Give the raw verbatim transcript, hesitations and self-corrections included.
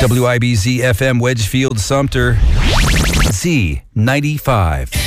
W I B Z F M Wedgefield Sumter Z ninety-five.